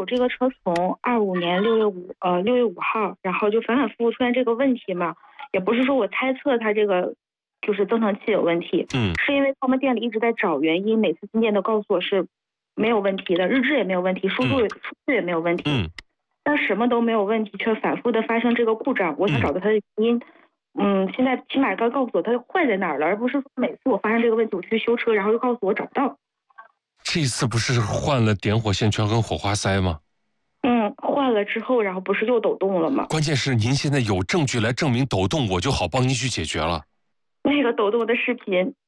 我这个车从25年6月5号，然后就反反复复出现这个问题嘛，也不是说我猜测它这个就是增程器有问题，是因为他们店里一直在找原因，每次进店都告诉我是没有问题的，日志也没有问题，数据也没有问题，但什么都没有问题，却反复的发生这个故障，我想找到它的原因。现在起码该告诉我它坏在哪儿了，而不是说每次我发生这个问题我去修车，然后又告诉我找不到。 这次不是换了点火线圈跟火花塞吗？ 换了之后，然后不是又抖动了吗？ 关键是您现在有证据来证明抖动，我就好帮您去解决了。 那个抖动的视频